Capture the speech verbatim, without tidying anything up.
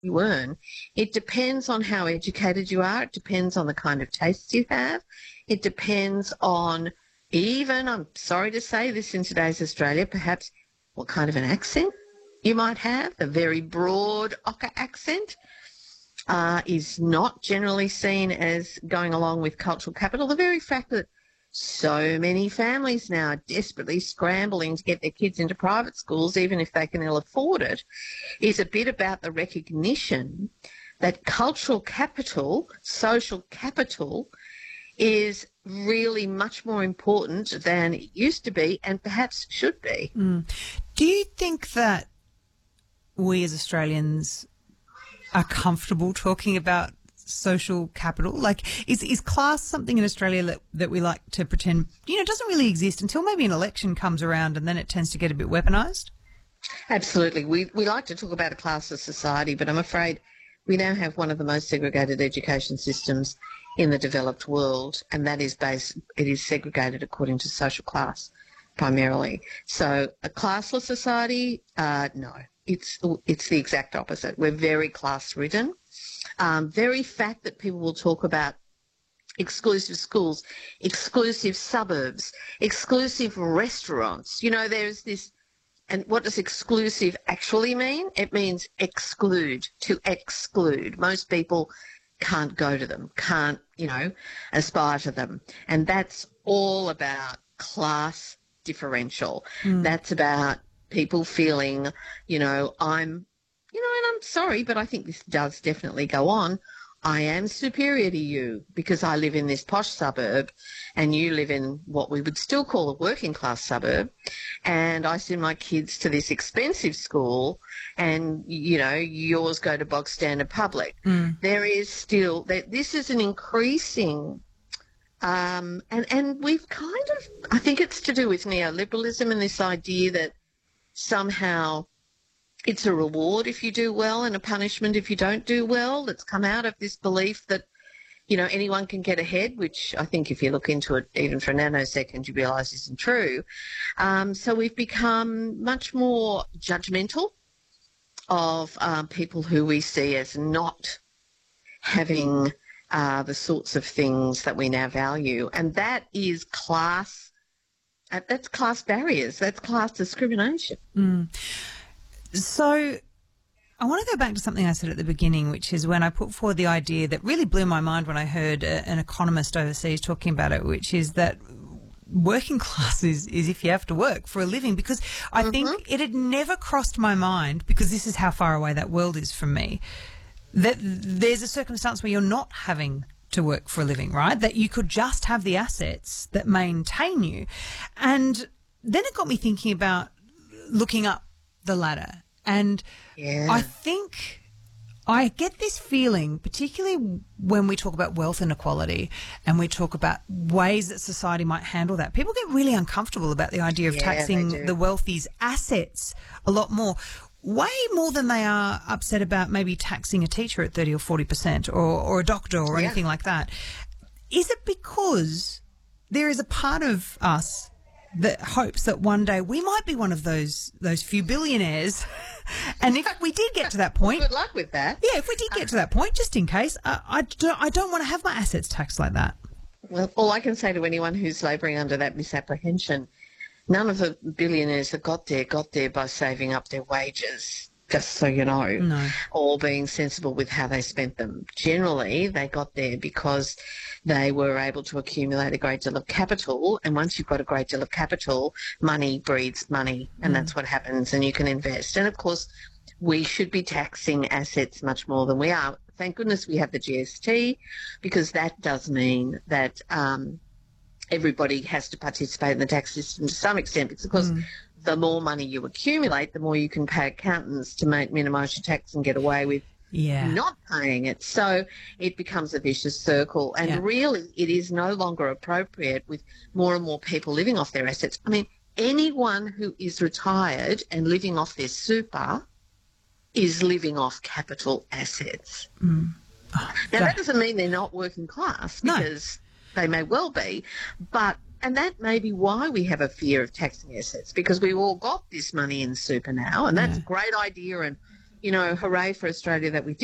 you earn. It depends on how educated you are. It depends on the kind of tastes you have. It depends on even, I'm sorry to say this in today's Australia, perhaps what kind of an accent you might have. A very broad Ocker accent uh, is not generally seen as going along with cultural capital. The very fact that so many families now are desperately scrambling to get their kids into private schools, even if they can ill afford it, is a bit about the recognition that cultural capital, social capital, is really much more important than it used to be and perhaps should be. Mm. Do you think that we as Australians are comfortable talking about social capital? Like, is is class something in Australia that, that we like to pretend, you know, doesn't really exist until maybe an election comes around and then it tends to get a bit weaponised? Absolutely. We we like to talk about a classless society, but I'm afraid we now have one of the most segregated education systems in the developed world, and that is based, it is segregated according to social class primarily. So a classless society, uh, no, it's it's the exact opposite. We're very class-ridden. Um, very fact that people will talk about exclusive schools, exclusive suburbs, exclusive restaurants. You know, there's this, and what does exclusive actually mean? It means exclude, to exclude. Most people can't go to them, can't, you know, aspire to them. And that's all about class differential. Mm. That's about people feeling, you know, I'm, you know, and I'm sorry, but I think this does definitely go on. I am superior to you because I live in this posh suburb and you live in what we would still call a working class suburb, and I send my kids to this expensive school and, you know, yours go to bog standard public. Mm. There is still, this is an increasing, um, and, and we've kind of, I think it's to do with neoliberalism and this idea that somehow it's a reward if you do well and a punishment if you don't do well. That's come out of this belief that, you know, anyone can get ahead, which I think if you look into it even for a nanosecond, you realise isn't true. Um, so we've become much more judgmental of um, people who we see as not having uh, the sorts of things that we now value. And that is class, uh, that's class barriers, that's class discrimination. Mm. So I want to go back to something I said at the beginning, which is when I put forward the idea that really blew my mind when I heard a, an economist overseas talking about it, which is that working class is, is if you have to work for a living, because I mm-hmm. think it had never crossed my mind, because this is how far away that world is from me, that there's a circumstance where you're not having to work for a living, right? That you could just have the assets that maintain you. And then it got me thinking about looking up the ladder. And yeah. I think I get this feeling, particularly when we talk about wealth inequality and we talk about ways that society might handle that. People get really uncomfortable about the idea of yeah, taxing the wealthy's assets a lot more, way more than they are upset about maybe taxing a teacher at thirty or forty percent or, or a doctor or yeah. anything like that. Is it because there is a part of us that hopes that one day we might be one of those those few billionaires, and if we did get to that point, well, good luck with that. Yeah, if we did get to that point, just in case, uh, I don't, I don't want to have my assets taxed like that. Well, all I can say to anyone who's labouring under that misapprehension, none of the billionaires that got there got there by saving up their wages, just so you know, no. or being sensible with how they spent them. Generally, they got there because they were able to accumulate a great deal of capital, and once you've got a great deal of capital, money breeds money, and mm. that's what happens, and you can invest. And, of course, we should be taxing assets much more than we are. Thank goodness we have the G S T, because that does mean that um, everybody has to participate in the tax system to some extent, because, of course, mm. the more money you accumulate, the more you can pay accountants to make minimise your tax and get away with yeah. not paying it. So it becomes a vicious circle. And yeah. really, it is no longer appropriate with more and more people living off their assets. I mean, anyone who is retired and living off their super is living off capital assets. Mm. Oh, now, that doesn't mean they're not working class, because no. they may well be, but and that may be why we have a fear of taxing assets, because we've all got this money in super now, and that's yeah. a great idea, and you know, hooray for Australia that we